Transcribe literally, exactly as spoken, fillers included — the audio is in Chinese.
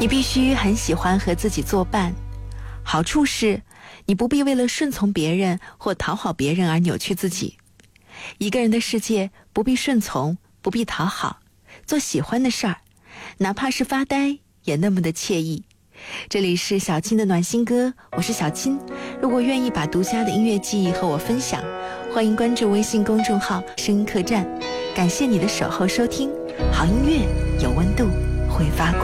你必须很喜欢和自己作伴，好处是你不必为了顺从别人或讨好别人而扭曲自己。一个人的世界不必顺从，不必讨好，做喜欢的事儿，哪怕是发呆也那么的惬意。这里是小青的暖心歌，我是小青。如果愿意把独家的音乐记忆和我分享，欢迎关注微信公众号声音客栈。感谢你的守候收听，好音乐有温度，会发光。